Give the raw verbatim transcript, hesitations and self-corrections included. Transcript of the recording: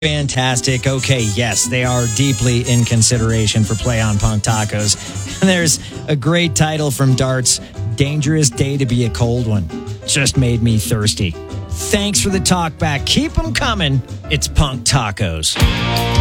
Fantastic. Okay, yes, they are deeply in consideration for Play on Punk Tacos. And there's a great title from Darts, Dangerous Day to Be a Cold One. Just made me thirsty. Thanks for the talk back. Keep them coming. It's Punk Tacos.